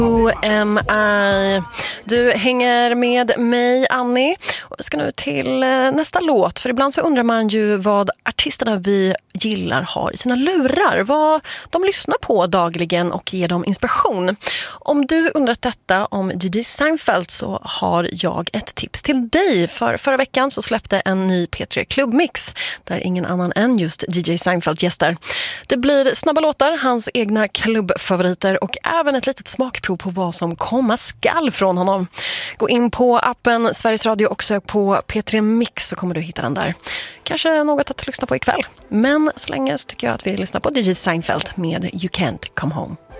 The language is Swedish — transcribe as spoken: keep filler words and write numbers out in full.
Who am I? Du hänger med mig, Annie. Och vi ska nu till nästa låt. För ibland så undrar man ju vad artisterna vi gillar har i sina lurar. Vad de lyssnar på dagligen och ger dem inspiration. Om du undrat detta om D J Seinfeld så har jag ett tips till dig. För förra veckan så släppte en ny P tre Klubbmix där ingen annan än just D J Seinfeld gästar. Det blir snabba låtar, hans egna klubbfavoriter och även ett litet smakprov på vad som komma skall från honom. Gå in på appen Sveriges Radio och sök på P tre Mix så kommer du hitta den där. Kanske något att lyssna på ikväll. Men så länge så tycker jag att vi lyssnar på D J Seinfeld med You Can't Come Home.